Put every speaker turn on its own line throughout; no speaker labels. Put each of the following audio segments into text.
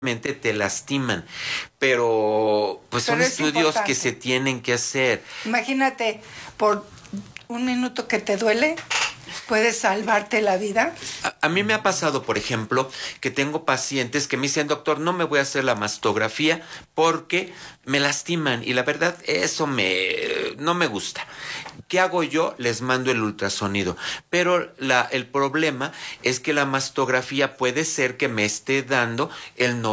te lastiman, pero pues son estudios que se tienen que hacer.
Imagínate, por un minuto que te duele, ¿puedes salvarte la vida?
A mí me ha pasado, por ejemplo, que tengo pacientes que me dicen, doctor, no me voy a hacer la mastografía porque me lastiman, y la verdad, eso no me gusta. ¿Qué hago yo? Les mando el ultrasonido. Pero el problema es que la mastografía puede ser que me esté dando el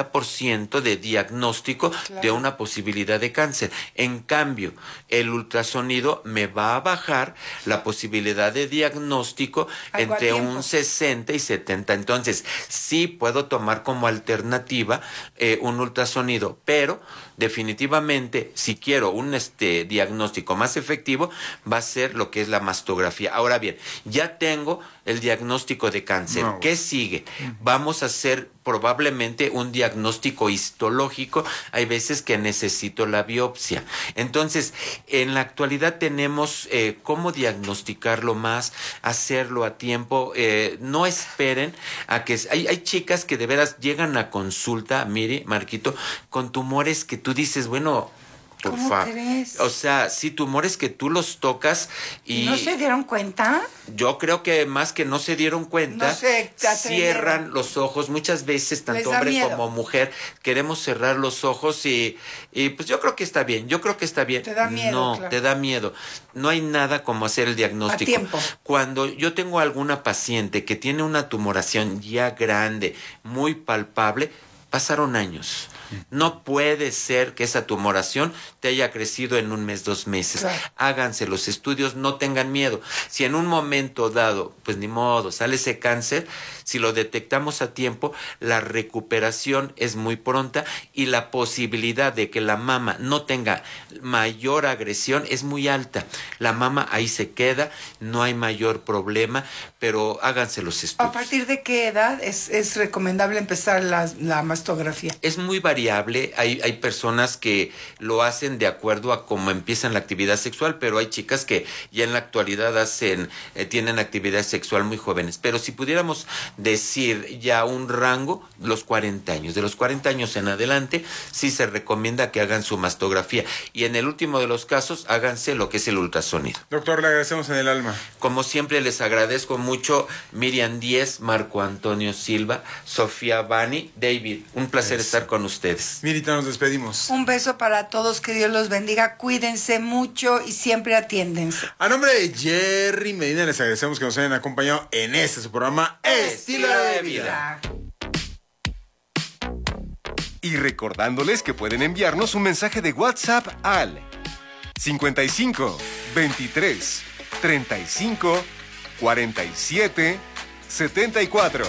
90% de diagnóstico de una posibilidad de cáncer. En cambio, el ultrasonido me va a bajar la posibilidad de diagnóstico entre un 60 y 70. Entonces, sí puedo tomar como alternativa un ultrasonido, pero definitivamente, si quiero un diagnóstico más efectivo, va a ser lo que es la mastografía. Ahora bien, ya tengo el diagnóstico de cáncer. ¿Qué sigue? Vamos a hacer probablemente un diagnóstico histológico. Hay veces que necesito la biopsia. Entonces, en la actualidad tenemos cómo diagnosticarlo más, hacerlo a tiempo. No esperen a que... Hay chicas que de veras llegan a consulta, mire, Marquito, con tumores que tú dices, bueno...
¿Cómo crees?
O sea, sí, tumores que tú los tocas y...
¿No se dieron cuenta?
Yo creo que más que no se dieron cuenta,
no se
cierran los ojos. Muchas veces, tanto hombre como mujer, queremos cerrar los ojos y pues yo creo que está bien, ¿Te
da miedo?
No,
claro.
te da miedo. No hay nada como hacer el diagnóstico.
A tiempo.
Cuando yo tengo alguna paciente que tiene una tumoración ya grande, muy palpable, pasaron años. No puede ser que esa tumoración te haya crecido en un mes, 2 meses.
Claro.
Háganse los estudios, no tengan miedo. Si en un momento dado, pues ni modo, sale ese cáncer, si lo detectamos a tiempo, la recuperación es muy pronta y la posibilidad de que la mama no tenga mayor agresión es muy alta. La mama ahí se queda, no hay mayor problema, pero háganse los estudios.
¿A partir de qué edad es recomendable empezar la mastografía?
Es muy variable. Hay personas que lo hacen de acuerdo a cómo empiezan la actividad sexual, pero hay chicas que ya en la actualidad tienen actividad sexual muy jóvenes. Pero si pudiéramos decir ya un rango, los 40 años. De los 40 años en adelante, sí se recomienda que hagan su mastografía. Y en el último de los casos, háganse lo que es el ultrasonido.
Doctor, le agradecemos en el alma.
Como siempre, les agradezco mucho. Miriam Díez, Marco Antonio Silva, Sofía Bani, David, un placer estar con ustedes.
Mirita, nos despedimos.
Un beso para todos, que Dios los bendiga, cuídense mucho y siempre atiéndense.
A nombre de Jerry Medina, les agradecemos que nos hayan acompañado en su programa Estilo de Vida.
Y recordándoles que pueden enviarnos un mensaje de WhatsApp al 55 23 35 47 74.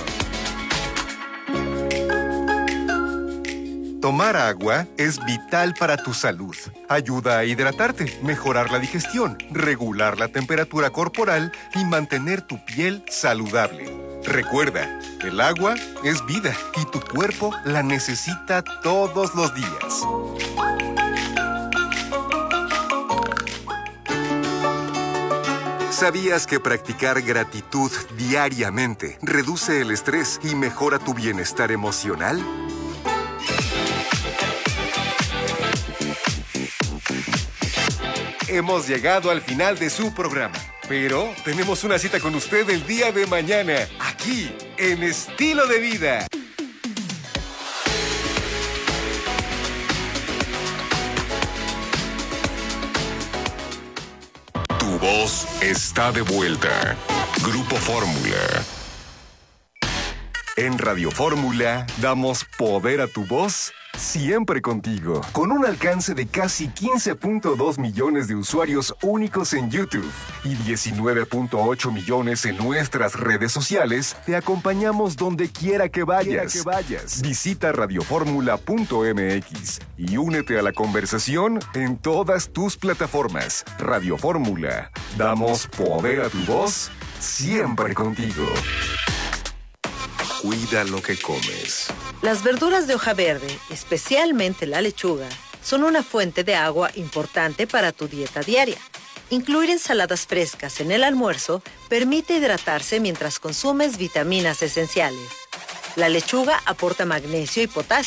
Tomar agua es vital para tu salud. Ayuda a hidratarte, mejorar la digestión, regular la temperatura corporal y mantener tu piel saludable. Recuerda, el agua es vida y tu cuerpo la necesita todos los días. ¿Sabías que practicar gratitud diariamente reduce el estrés y mejora tu bienestar emocional? Hemos llegado al final de su programa, pero tenemos una cita con usted el día de mañana, aquí, en Estilo de Vida. Tu voz está de vuelta. Grupo Fórmula. En Radio Fórmula damos poder a tu voz siempre contigo. Con un alcance de casi 15.2 millones de usuarios únicos en YouTube y 19.8 millones en nuestras redes sociales, te acompañamos donde quiera que vayas. Visita radioformula.mx y únete a la conversación en todas tus plataformas. Radio Fórmula. Damos poder a tu voz siempre contigo. Cuida lo que comes.
Las verduras de hoja verde, especialmente la lechuga, son una fuente de agua importante para tu dieta diaria. Incluir ensaladas frescas en el almuerzo permite hidratarse mientras consumes vitaminas esenciales. La lechuga aporta magnesio y potasio.